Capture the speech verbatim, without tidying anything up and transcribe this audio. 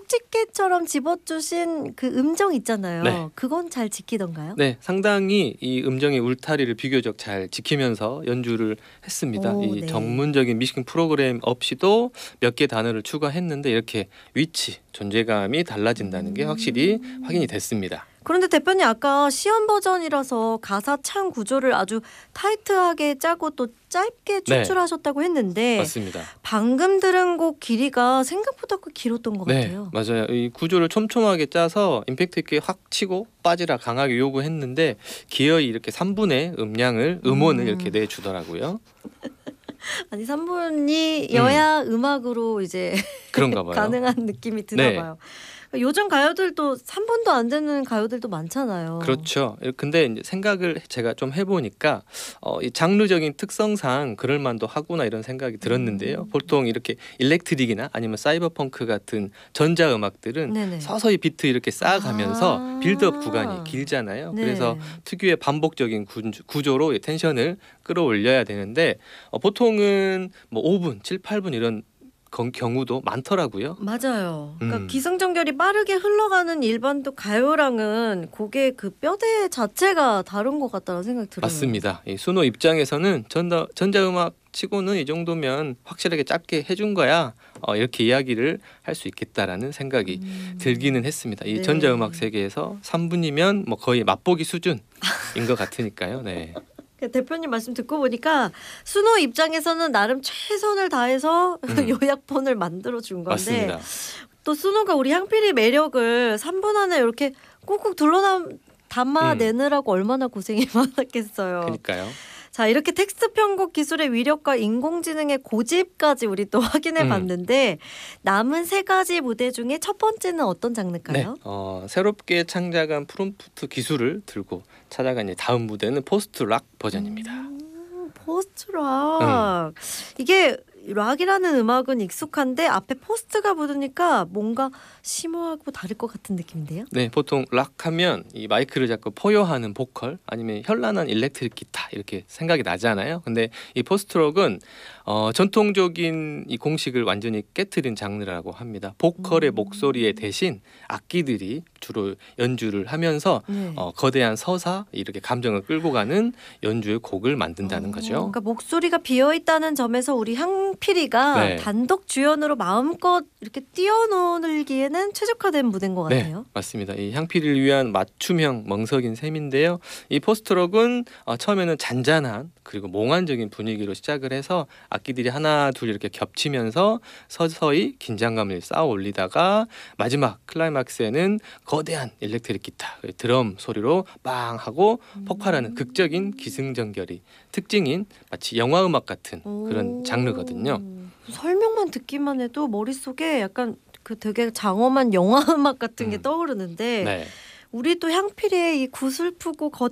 찌개처럼 집어주신 그 음정 있잖아요. 네. 그건 잘 지키던가요? 네, 상당히 이 음정의 울타리를 비교적 잘 지키면서 연주를 했습니다. 오, 이 네. 전문적인 미싱 프로그램 없이도 몇 개 단어를 추가했는데 이렇게 위치, 존재감이 달라진다는 게 확실히 음. 확인이 됐습니다. 그런데 대표님 아까 시험 버전이라서 가사 창 구조를 아주 타이트하게 짜고 또 짧게 네. 추출하셨다고 했는데 맞습니다. 방금 들은 곡 길이가 생각보다 꽤 길었던 것 네, 같아요. 맞아요. 이 구조를 촘촘하게 짜서 임팩트 있게 확 치고 빠지라 강하게 요구했는데 기어이 이렇게 삼 분의 음량을 음원을 음. 이렇게 내주더라고요. 아니 삼 분이어야 음. 음악으로 이제 그런가 봐요. 가능한 느낌이 드나 네. 봐요. 요즘 가요들도 삼 분도 안 되는 가요들도 많잖아요. 그렇죠. 근데 이제 생각을 제가 좀 해보니까 어, 이 장르적인 특성상 그럴 만도 하구나 이런 생각이 들었는데요. 음. 보통 이렇게 일렉트릭이나 아니면 사이버펑크 같은 전자 음악들은 네네. 서서히 비트 이렇게 쌓아가면서 아. 빌드업 구간이 길잖아요. 네. 그래서 특유의 반복적인 구조, 구조로 텐션을 끌어올려야 되는데 어, 보통은 뭐 오 분, 칠, 팔 분 이런 건- 경우도 많더라고요. 맞아요. 그러니까 음. 기승전결이 빠르게 흘러가는 일반도 가요랑은 곡의 그 뼈대 자체가 다른 것 같다는 생각이 들어요. 맞습니다. 이 순호 입장에서는 전자 전자음악 치고는 이 정도면 확실하게 짧게 해준 거야. 어, 이렇게 이야기를 할 수 있겠다라는 생각이 음. 들기는 했습니다. 이 네. 전자음악 세계에서 삼 분이면 뭐 거의 맛보기 수준인 것 같으니까요. 네. 대표님 말씀 듣고 보니까 순호 입장에서는 나름 최선을 다해서 음. 요약본을 만들어 준 건데 맞습니다. 또 순호가 우리 향필이 매력을 삼 분 안에 이렇게 꾹꾹 둘러 담아내느라고 얼마나 고생이 많았겠어요. 그러니까요. 자, 이렇게 텍스트 편곡 기술의 위력과 인공지능의 고집까지 우리 또 확인해 음. 봤는데 남은 세 가지 무대 중에 첫 번째는 어떤 장르일까요? 네. 어, 새롭게 창작한 프롬프트 기술을 들고 찾아간 이제 다음 무대는 포스트 락 버전입니다. 음, 포스트 락. 이게 락이라는 음악은 익숙한데 앞에 포스트가 붙으니까 뭔가 심오하고 다를 것 같은 느낌인데요. 네, 보통 락하면 이 마이크를 잡고 포효하는 보컬 아니면 현란한 일렉트릭 기타 이렇게 생각이 나잖아요. 근데 이 포스트록은 어, 전통적인 이 공식을 완전히 깨트린 장르라고 합니다. 보컬의 음. 목소리에 대신 악기들이 주로 연주를 하면서 네. 어, 거대한 서사 이렇게 감정을 끌고 가는 연주의 곡을 만든다는 어, 거죠. 그러니까 목소리가 비어 있다는 점에서 우리 향필이가 네. 단독 주연으로 마음껏 이렇게 뛰어놀기에는 최적화된 무대인 것 네, 같아요. 맞습니다. 이 향피를 위한 맞춤형 멍석인 셈인데요. 이 포스트록은 어, 처음에는 잔잔한 그리고 몽환적인 분위기로 시작을 해서 악기들이 하나 둘 이렇게 겹치면서 서서히 긴장감을 쌓아 올리다가 마지막 클라이막스에는 거대한 일렉트릭 기타, 드럼 소리로 빵 하고 폭발하는 극적인 기승전결이 특징인 마치 영화 음악 같은 그런 오. 장르거든요. 설명만 듣기만 해도 머릿속에 약간 그 되게 장엄한 영화 음악 같은 게 음. 떠오르는데 네. 우리 또 향필이의 이 구슬프고 거